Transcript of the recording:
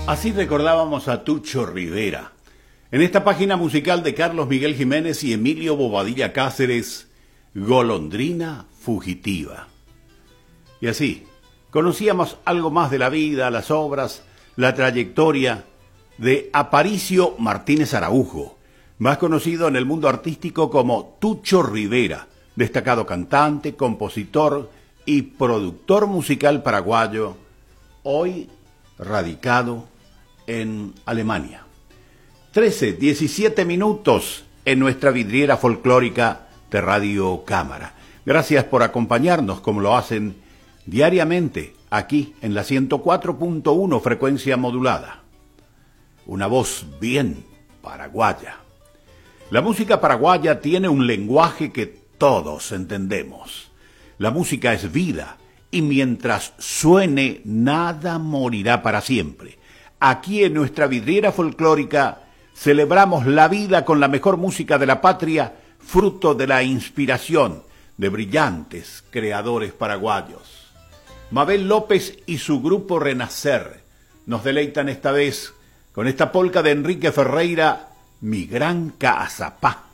Así recordábamos a Tucho Rivera. En esta página musical de Carlos Miguel Jiménez y Emilio Bobadilla Cáceres, Golondrina Fugitiva. Y así, conocíamos algo más de la vida, las obras, la trayectoria de Aparicio Martínez Araujo, más conocido en el mundo artístico como Tucho Rivera, destacado cantante, compositor y productor musical paraguayo, hoy radicado en Alemania. 17 en nuestra vidriera folclórica de Radio Cámara. Gracias por acompañarnos como lo hacen diariamente aquí en la 104.1 frecuencia modulada. Una voz bien paraguaya. La música paraguaya tiene un lenguaje que todos entendemos. La música es vida y mientras suene nada morirá para siempre. Aquí en nuestra vidriera folclórica celebramos la vida con la mejor música de la patria, fruto de la inspiración de brillantes creadores paraguayos. Mabel López y su grupo Renacer nos deleitan esta vez con esta polca de Enrique Ferreira, Mi Gran Caazapá.